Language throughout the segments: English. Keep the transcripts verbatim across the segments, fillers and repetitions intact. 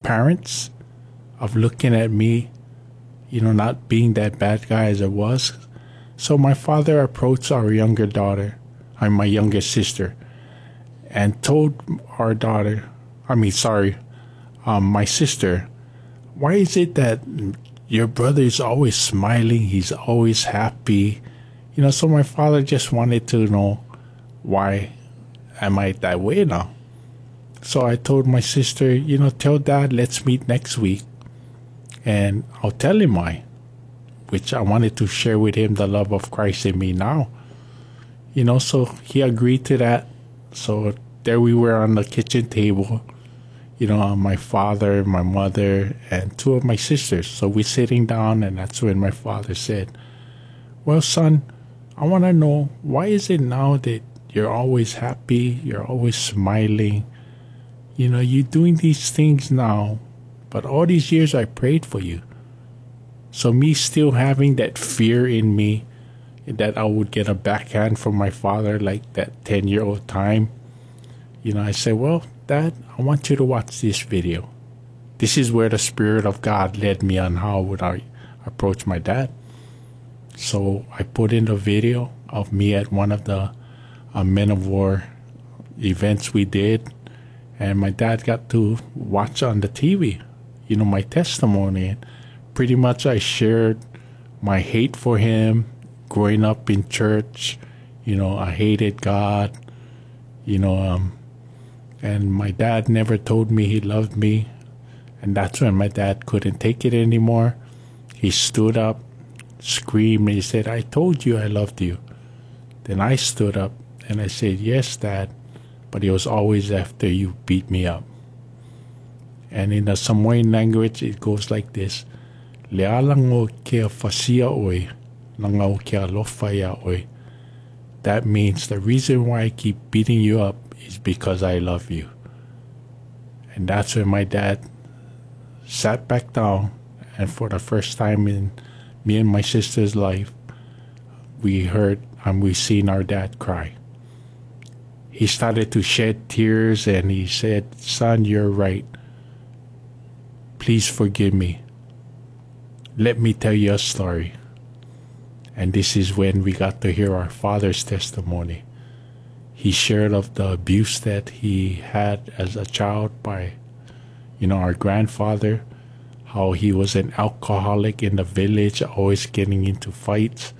parents of looking at me, you know, not being that bad guy as I was. So my father approached our younger daughter, uh, my younger sister, and told our daughter, I mean, sorry, um, my sister, why is it that your brother is always smiling? He's always happy. You know, so my father just wanted to know, why am I that way now? So I told my sister, you know, tell Dad, let's meet next week. And I'll tell him why, which I wanted to share with him the love of Christ in me now. You know, so he agreed to that. So there we were on the kitchen table, you know, my father, my mother, and two of my sisters. So we're sitting down, and that's when my father said, well, son, I want to know, why is it now that you're always happy, you're always smiling? You know, you're doing these things now, but all these years I prayed for you. So me still having that fear in me that I would get a backhand from my father like that ten-year-old time, you know, I said, well, Dad, I want you to watch this video. This is where the Spirit of God led me on how would I approach my dad. So I put in the video of me at one of the uh, Men of War events we did, and my dad got to watch on the T V, you know, my testimony. And pretty much I shared my hate for him growing up in church. You know, I hated God, you know, um, and my dad never told me he loved me. And that's when my dad couldn't take it anymore. He stood up, screamed, and he said, I told you I loved you. Then I stood up and I said, yes, Dad, but it was always after you beat me up. And in the Samoan language, it goes like this. Lealango kia fasia oi, langau kia lofaya oi. That means the reason why I keep beating you up is because I love you. And that's when my dad sat back down, and for the first time in me and my sister's life, we heard and we seen our dad cry. He started to shed tears, and he said, son, you're right. Please forgive me. Let me tell you a story. And this is when we got to hear our father's testimony. He shared of the abuse that he had as a child by, you know, our grandfather, how he was an alcoholic in the village, always getting into fights.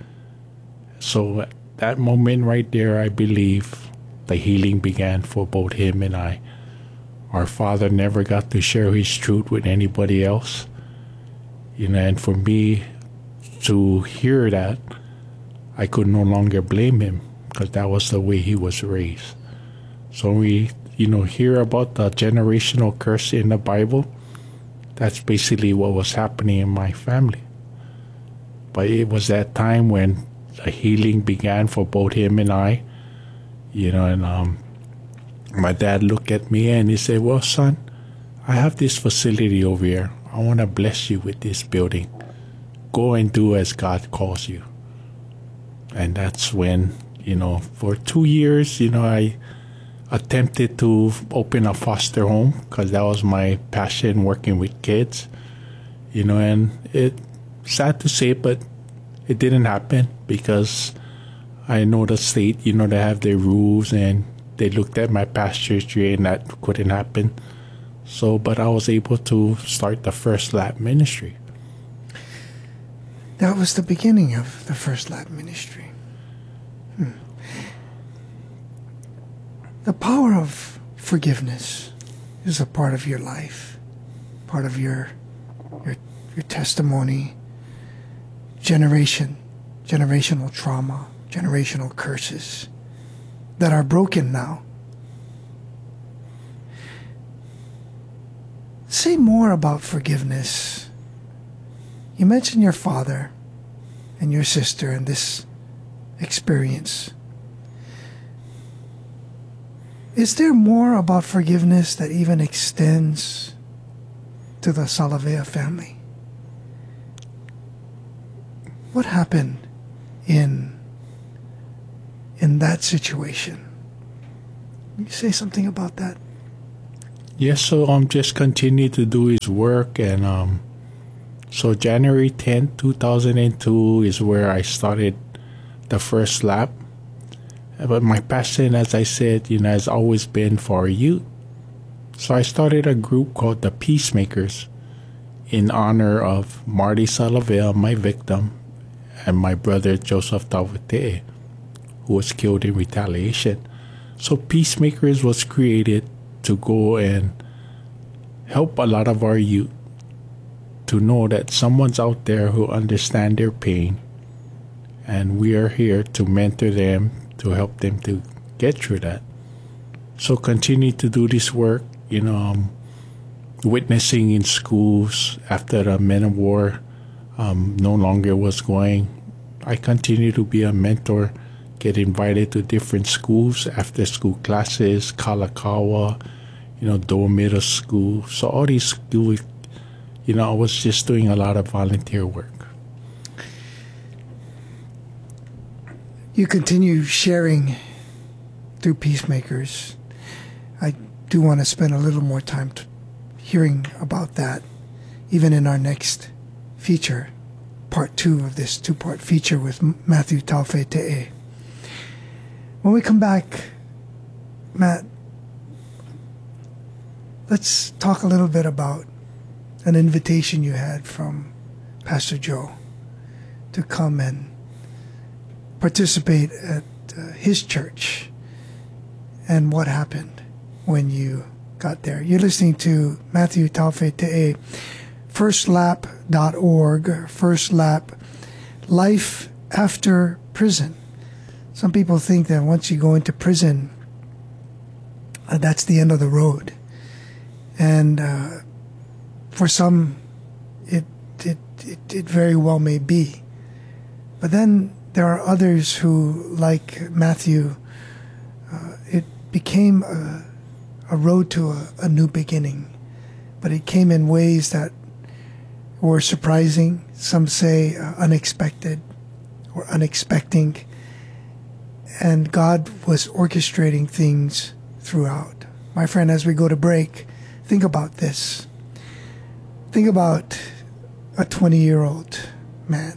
So at that moment right there, I believe the healing began for both him and I. Our father never got to share his truth with anybody else. You know, and for me to hear that, I could no longer blame him, because that was the way he was raised. So we, you know, hear about the generational curse in the Bible. That's basically what was happening in my family. But it was that time when the healing began for both him and I. You know, and um, my dad looked at me and he said, well, son, I have this facility over here. I want to bless you with this building. Go and do as God calls you. And that's when, you know, for two years, you know, I attempted to open a foster home, because that was my passion, working with kids. You know, and it, sad to say, but it didn't happen, because I know the state, you know, they have their rules, and they looked at my past history and that couldn't happen. So, but I was able to start the First Lap Ministry. That was the beginning of the First Lap Ministry. Hmm. The power of forgiveness is a part of your life, part of your your your testimony. Generation, generational trauma, generational curses that are broken now. Say more about forgiveness. You mentioned your father and your sister and this experience. Is there more about forgiveness that even extends to the Salavea family? What happened in in that situation? Can you say something about that? Yes, so um, just continue to do his work, and um, so January tenth, two thousand two is where I started the first lap. But my passion, as I said, you know, has always been for youth. So I started a group called the Peacemakers in honor of Marty Salaville, my victim, and my brother Joseph Tauvete, who was killed in retaliation. So Peacemakers was created to go and help a lot of our youth to know that someone's out there who understands their pain, and we are here to mentor them, to help them to get through that. So continue to do this work, you know, um, witnessing in schools after the Men of War um, no longer was going. I continue to be a mentor, get invited to different schools, after school classes, Kalakaua, you know, Dole Middle School. So all these schools, you know, I was just doing a lot of volunteer work. You continue sharing through Peacemakers. I do want to spend a little more time t- hearing about that, even in our next feature, part two of this two-part feature with Matthew Taufete'e. When we come back, Matt, let's talk a little bit about an invitation you had from Pastor Joe to come and participate at uh, his church, and what happened when you got there. You're listening to Matthew Taufete'e, first lap dot org, First Lap, Life After Prison. Some people think that once you go into prison, uh, that's the end of the road. And uh, for some, it, it, it, it very well may be. But then there are others who, like Matthew, uh, it became a, a road to a, a new beginning. But it came in ways that were surprising, some say uh, unexpected or unexpecting. And God was orchestrating things throughout. My friend, as we go to break, think about this. Think about a twenty-year-old man.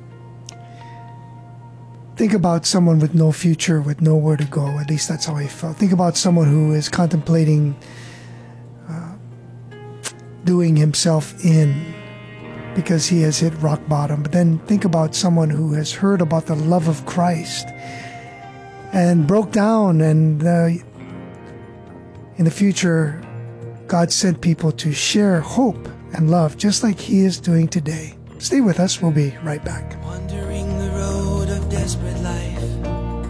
Think about someone with no future, with nowhere to go. At least that's how I felt. Think about someone who is contemplating uh, doing himself in because he has hit rock bottom. But then think about someone who has heard about the love of Christ and broke down, and uh, in the future, God sent people to share hope and love, just like He is doing today. Stay with us. We'll be right back. Wandering the road of desperate life.